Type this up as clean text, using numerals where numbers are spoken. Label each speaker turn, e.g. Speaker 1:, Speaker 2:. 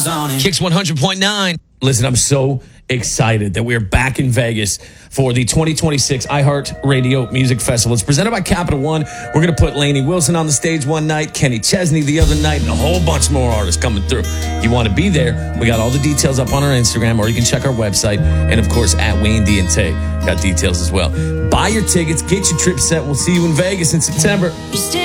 Speaker 1: Kicks 100.9. Listen, I'm so excited that we're back in Vegas for the 2026 iHeartRadio Music Festival. It's presented by Capital One. We're going to put Lainey Wilson on the stage one night, Kenny Chesney the other night, and a whole bunch more artists coming through. You want to be there? We got all the details up on our Instagram, or you can check our website, and of course at Wayne D and Tay. Got details as well. Buy your tickets, get your trip set. We'll see you in Vegas in September.